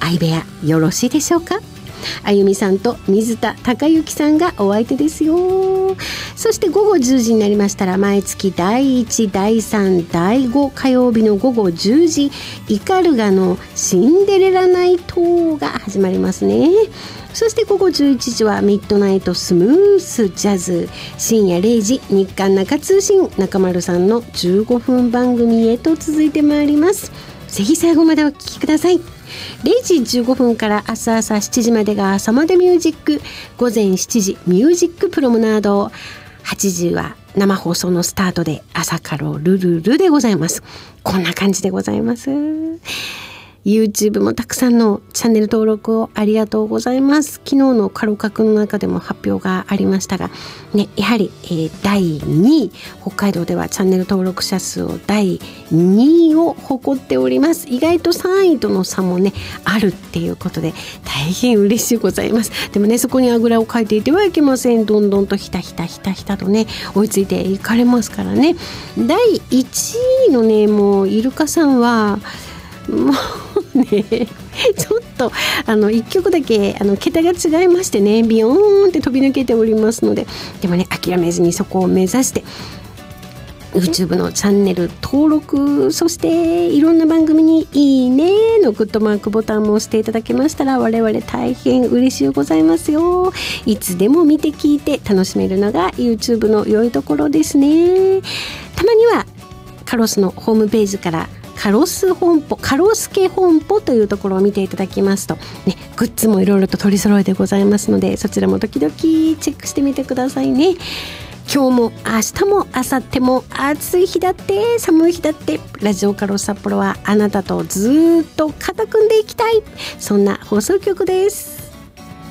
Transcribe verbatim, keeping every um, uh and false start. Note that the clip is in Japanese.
相部屋よろしいでしょうか。あゆみさんと水田孝之さんがお相手ですよ。そして午後じゅうじになりましたら、毎月だいいちだいさんだいご火曜日の午後じゅうじ、イカルガのシンデレラナイトが始まりますね。そして午後じゅういちじはミッドナイトスムースジャズ、深夜れいじ日刊中通信、中丸さんのじゅうごふん番組へと続いてまいります。ぜひ最後までお聞きください。れいじじゅうごふんから明日朝しちじまでが朝までミュージック、午前しちじミュージックプロムナード、はちじは生放送のスタートで朝からルルルでございます。こんな感じでございます。YouTube もたくさんのチャンネル登録をありがとうございます。昨日のカロカクの中でも発表がありましたが、ね、やはり、えー、だいにい、北海道ではチャンネル登録者数をだいにいを誇っております。意外とさんいとの差もねあるっていうことで大変嬉しいございます。でもね、そこにあぐらをかいていてはいけません。どんどんとひたひたひたひたとね追いついていかれますからね。だいいちいのね、もうイルカさんはもうねちょっとあのいっきょくだけあの桁が違いましてね、ビヨーンって飛び抜けておりますので、でもね諦めずにそこを目指して YouTube のチャンネル登録、そしていろんな番組にいいねのグッドマークボタンも押していただけましたら我々大変嬉しいございますよ。いつでも見て聞いて楽しめるのが YouTube の良いところですね。たまにはカロスのホームページからカロス本舗、カロスケ本舗というところを見ていただきますと、ね、グッズもいろいろと取り揃えてございますので、そちらも時々チェックしてみてくださいね。今日も明日も明後日も暑い日だって寒い日だってラジオカロス札幌はあなたとずっと肩組んでいきたい、そんな放送局です。